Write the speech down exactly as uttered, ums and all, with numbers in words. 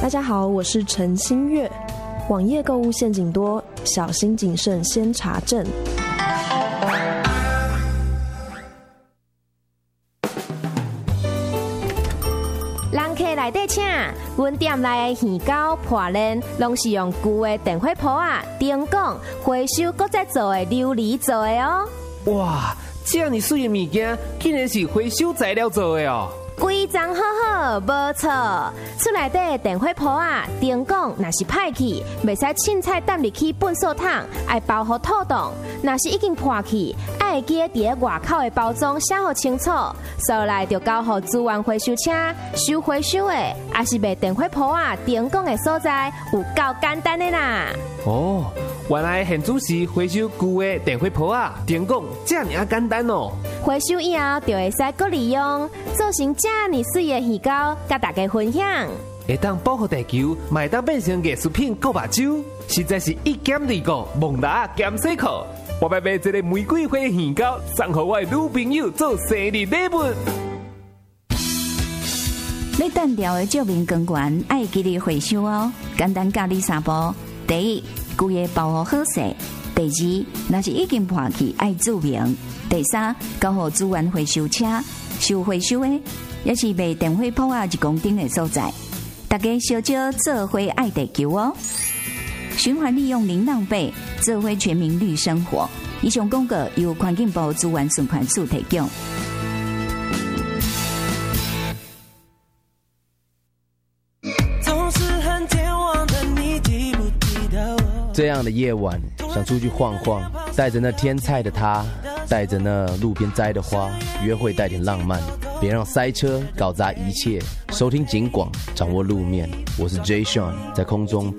大家好，我是陈新月。网页购物陷阱多，小心谨慎先查证。 人客来底请，阮店内的鱼糕、破链，拢是用旧的电火煲啊、灯管、回收搁再做的琉璃做的哦。 哇，这样你水的物件，竟然是回收材料做的哦！ 规装好好，无错。厝内底的电火煲啊、灯管若是歹去，袂使凊彩抌入去粪扫桶，爱包好透冻。若是已经破去，爱会记伫咧外口的包装写好清楚，收来就交互资源回收车收回收的，也是卖电火煲啊、灯管的所在，有够简单的啦。 哦，原来现主是回收旧的电火煲啊、灯管，这样啊简单哦。 回收以后就会使搁利用，做成这么水的鱼糕，甲大家分享。 会当保护地球，嘛会当变成艺术品、购目睭，实在是一减二个，蒙达减西扣。我要买一个玫瑰花鱼糕，送给我的女朋友做生日礼物。 要单调的照明光源，爱记得回收哦。简单教你三步：第一，规个包好好势；第二，若是已经破去，爱注明；第三，交互资源回收车收回收的，也是卖电火煲啊一公斤的所在。大家小少做伙爱地球哦！循环利用零浪费，做伙全民绿生活。以上广告由环境部资源循环署提供。 这样的夜晚，想出去晃晃，带着那天菜的他，带着那路边摘的花，约会带点浪漫，别让塞车搞砸一切。收听警广，掌握路面，我是 Jay Sean， 在空中